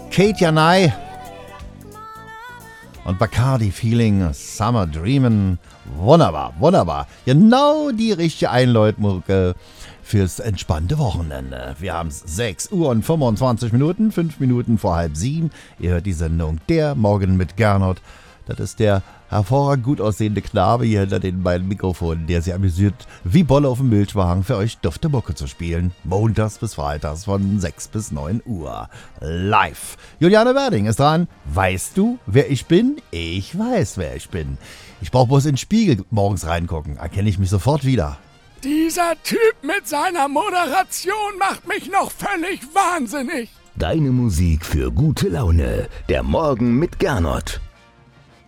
Kate Janai und Bacardi Feeling, Summer Dreamin'. Wunderbar, wunderbar. Genau die richtige Einläutmucke fürs entspannte Wochenende. Wir haben 6 Uhr und 25 Minuten, 5 Minuten vor 6:30. Ihr hört die Sendung Der Morgen mit Gernot. Das ist der hervorragend gut aussehende Knabe hier hinter den beiden Mikrofonen, der sich amüsiert, wie Bolle auf dem Milchwagen für euch dufte Mucke zu spielen. Montags bis freitags von 6 bis 9 Uhr. Live. Juliane Werding ist dran. Weißt du, wer ich bin? Ich weiß, wer ich bin. Ich brauche bloß in den Spiegel morgens reingucken. Erkenne ich mich sofort wieder. Dieser Typ mit seiner Moderation macht mich noch völlig wahnsinnig. Deine Musik für gute Laune. Der Morgen mit Gernot.